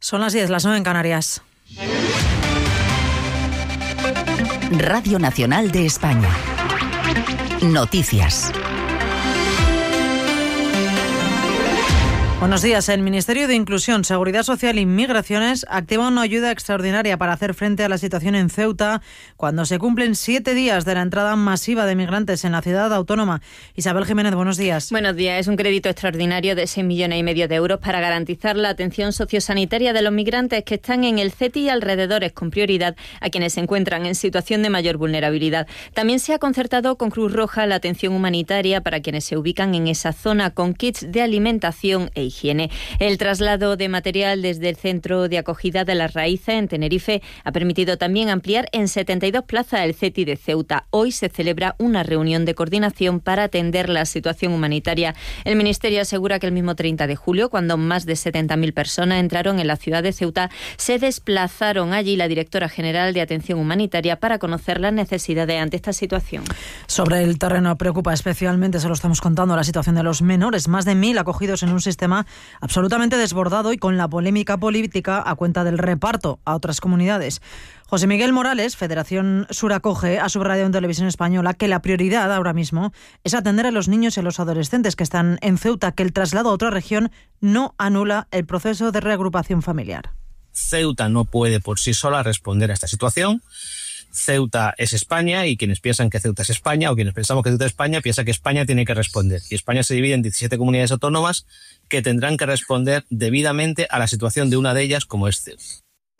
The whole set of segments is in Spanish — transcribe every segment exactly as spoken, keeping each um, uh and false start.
Son las diez, las nueve en Canarias. Radio Nacional de España. Noticias. Buenos días. El Ministerio de Inclusión, Seguridad Social e Inmigraciones activa una ayuda extraordinaria para hacer frente a la situación en Ceuta cuando se cumplen siete días de la entrada masiva de migrantes en la ciudad autónoma. Isabel Jiménez, buenos días. Buenos días. Es un crédito extraordinario de seis millones y medio de euros para garantizar la atención sociosanitaria de los migrantes que están en el C E T I y alrededores, con prioridad a quienes se encuentran en situación de mayor vulnerabilidad. También se ha concertado con Cruz Roja la atención humanitaria para quienes se ubican en esa zona con kits de alimentación e higiene. El traslado de material desde el Centro de Acogida de las Raíces en Tenerife ha permitido también ampliar en setenta y dos plazas el C E T I de Ceuta. Hoy se celebra una reunión de coordinación para atender la situación humanitaria. El Ministerio asegura que el mismo treinta de julio, cuando más de setenta mil personas entraron en la ciudad de Ceuta, se desplazaron allí la directora general de Atención Humanitaria para conocer las necesidades ante esta situación. Sobre el terreno preocupa especialmente, se lo estamos contando, la situación de los menores. Más de mil acogidos en un sistema absolutamente desbordado y con la polémica política a cuenta del reparto a otras comunidades. José Miguel Morales, Federación Sur Acoge, ha subrayado en Televisión Española que la prioridad ahora mismo es atender a los niños y a los adolescentes que están en Ceuta, que el traslado a otra región no anula el proceso de reagrupación familiar. Ceuta no puede por sí sola responder a esta situación. Ceuta es España y quienes piensan que Ceuta es España o quienes pensamos que Ceuta es España piensan que España tiene que responder. Y España se divide en diecisiete comunidades autónomas que tendrán que responder debidamente a la situación de una de ellas, como es Ceuta.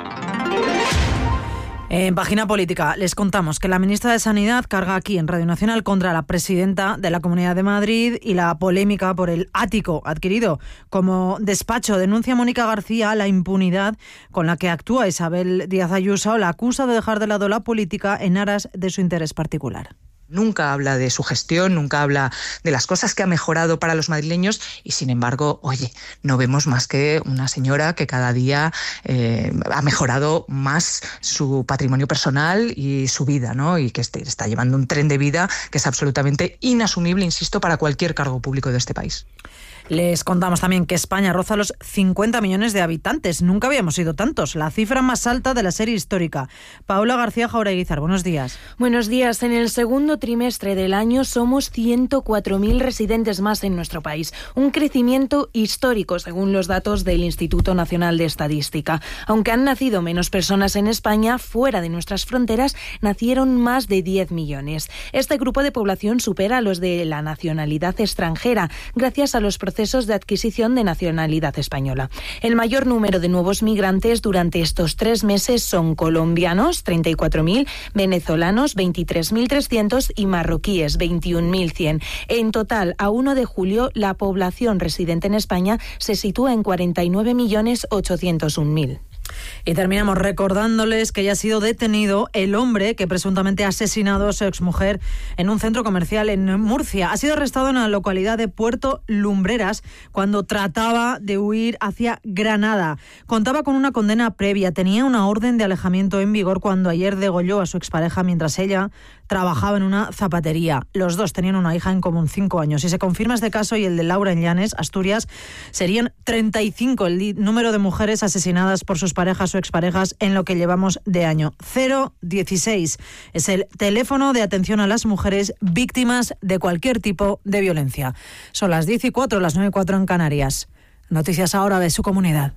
En Página Política les contamos que la ministra de Sanidad carga aquí en Radio Nacional contra la presidenta de la Comunidad de Madrid y la polémica por el ático adquirido como despacho. Denuncia Mónica García la impunidad con la que actúa Isabel Díaz Ayuso. La acusa de dejar de lado la política en aras de su interés particular. Nunca habla de su gestión, nunca habla de las cosas que ha mejorado para los madrileños y, sin embargo, oye, no vemos más que una señora que cada día eh, ha mejorado más su patrimonio personal y su vida, ¿no? Y que este, está llevando un tren de vida que es absolutamente inasumible, insisto, para cualquier cargo público de este país. Les contamos también que España roza los cincuenta millones de habitantes. Nunca habíamos sido tantos. La cifra más alta de la serie histórica. Paula García Jaureguizar, buenos días. Buenos días. En el segundo trimestre del año somos ciento cuatro mil residentes más en nuestro país. Un crecimiento histórico, según los datos del Instituto Nacional de Estadística. Aunque han nacido menos personas en España, fuera de nuestras fronteras nacieron más de diez millones. Este grupo de población supera a los de la nacionalidad extranjera, gracias a los procesos de adquisición de nacionalidad española. El mayor número de nuevos migrantes durante estos tres meses son colombianos, treinta y cuatro mil, venezolanos, veintitrés mil trescientos y marroquíes, veintiún mil cien. En total, a primero de julio, la población residente en España se sitúa en cuarenta y nueve millones ochocientos un mil. Y terminamos recordándoles que ya ha sido detenido el hombre que presuntamente ha asesinado a su exmujer en un centro comercial en Murcia. Ha sido arrestado en la localidad de Puerto Lumbreras cuando trataba de huir hacia Granada. Contaba con una condena previa, tenía una orden de alejamiento en vigor cuando ayer degolló a su expareja mientras ella trabajaba en una zapatería. Los dos tenían una hija en común, cinco años. Si se confirma este caso y el de Laura en Llanes, Asturias, serían treinta y cinco el número de mujeres asesinadas por sus parejas o exparejas en lo que llevamos de año. cero dieciséis es el teléfono de atención a las mujeres víctimas de cualquier tipo de violencia. Son las diez y cuatro, las nueve y cuatro en Canarias. Noticias ahora de su comunidad.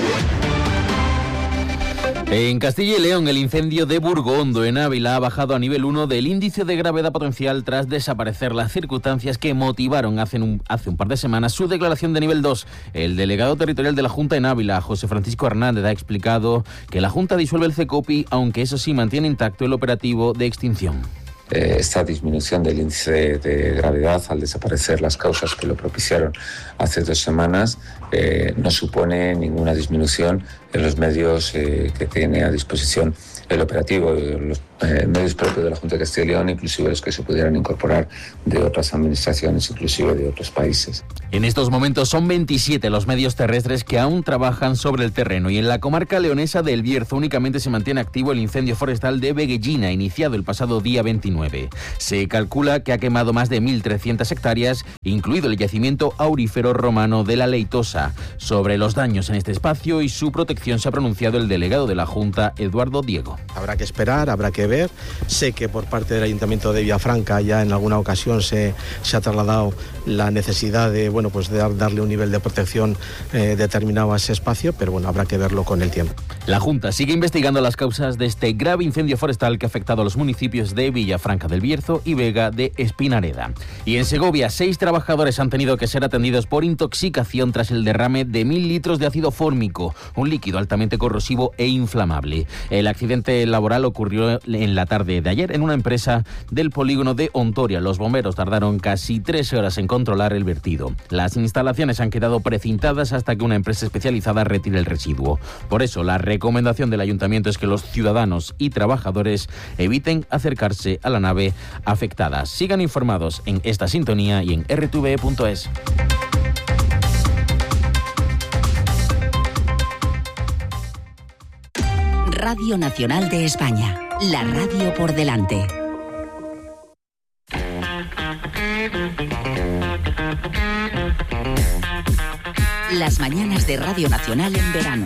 En Castilla y León, el incendio de Burgondo, en Ávila, ha bajado a nivel uno del índice de gravedad potencial tras desaparecer las circunstancias que motivaron hace un, hace un par de semanas su declaración de nivel dos. El delegado territorial de la Junta en Ávila, José Francisco Hernández, ha explicado que la Junta disuelve el CECOPI, aunque eso sí mantiene intacto el operativo de extinción. Esta disminución del índice de gravedad al desaparecer las causas que lo propiciaron hace dos semanas eh, no supone ninguna disminución en los medios eh, que tiene a disposición el operativo. Los eh, medios propios de la Junta de Castilla y León, inclusive los que se pudieran incorporar de otras administraciones, inclusive de otros países. En estos momentos son veintisiete los medios terrestres que aún trabajan sobre el terreno, y en la comarca leonesa del Bierzo únicamente se mantiene activo el incendio forestal de Veguellina, iniciado el pasado día veintinueve. Se calcula que ha quemado más de mil trescientas hectáreas, incluido el yacimiento aurífero romano de la Leitosa. Sobre los daños en este espacio y su protección se ha pronunciado el delegado de la Junta, Eduardo Diego. Habrá que esperar, habrá que ver. Sé que por parte del Ayuntamiento de Villafranca ya en alguna ocasión se, se ha trasladado la necesidad de, bueno, pues de darle un nivel de protección eh, determinado a ese espacio, pero bueno, habrá que verlo con el tiempo. La Junta sigue investigando las causas de este grave incendio forestal que ha afectado a los municipios de Villafranca del Bierzo y Vega de Espinareda. Y en Segovia, seis trabajadores han tenido que ser atendidos por intoxicación tras el derrame de mil litros de ácido fórmico, un líquido altamente corrosivo e inflamable. El accidente laboral ocurrió en la tarde de ayer en una empresa del polígono de Ontoria. Los bomberos tardaron casi tres horas en controlar el vertido. Las instalaciones han quedado precintadas hasta que una empresa especializada retire el residuo. Por eso, la recomendación del ayuntamiento es que los ciudadanos y trabajadores eviten acercarse a la nave afectada. Sigan informados en esta sintonía y en r t v punto es. Radio Nacional de España, la radio por delante. Las mañanas de Radio Nacional en verano.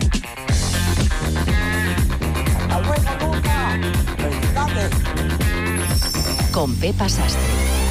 Con Pepa Sastre.